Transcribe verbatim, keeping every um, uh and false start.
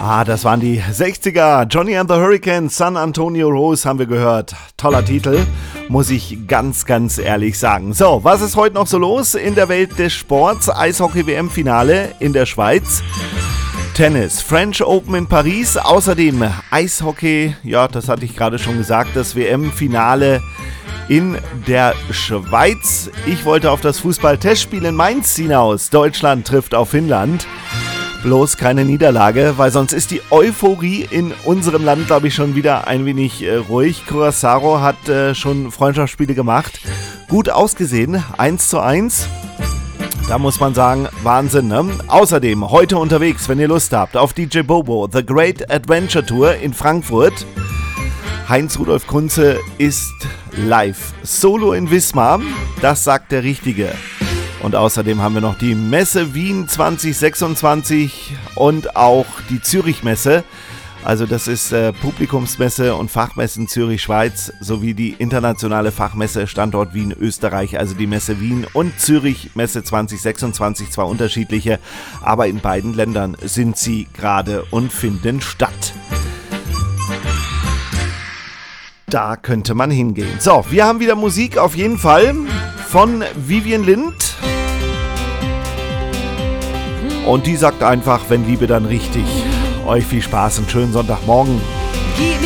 Ah, das waren die sechziger. Johnny and the Hurricanes, San Antonio Rose haben wir gehört. Toller Titel, muss ich ganz, ganz ehrlich sagen. So, was ist heute noch so los in der Welt des Sports? Eishockey-W M-Finale in der Schweiz. Tennis, French Open in Paris. Außerdem Eishockey, ja, das hatte ich gerade schon gesagt, das W M-Finale in der Schweiz. Ich wollte auf das Fußball-Testspiel in Mainz hinaus. Deutschland trifft auf Finnland. Bloß keine Niederlage, weil sonst ist die Euphorie in unserem Land, glaube ich, schon wieder ein wenig äh, ruhig. Curaçao hat äh, schon Freundschaftsspiele gemacht. Gut ausgesehen, eins zu eins. Da muss man sagen, Wahnsinn, ne? Außerdem heute unterwegs, wenn ihr Lust habt, auf D J Bobo, The Great Adventure Tour in Frankfurt. Heinz-Rudolf Kunze ist live. Solo in Wismar, das sagt der Richtige. Und außerdem haben wir noch die Messe Wien zwanzig sechsundzwanzig und auch die Zürich-Messe. Also das ist äh, Publikumsmesse und Fachmessen Zürich-Schweiz sowie die internationale Fachmesse Standort Wien, Österreich. Also die Messe Wien und Zürich-Messe zwanzig sechsundzwanzig, zwar unterschiedliche, aber in beiden Ländern sind sie gerade und finden statt. Da könnte man hingehen. So, wir haben wieder Musik auf jeden Fall von Vivian Lind. Und die sagt einfach, wenn Liebe, dann richtig. Euch viel Spaß und schönen Sonntagmorgen.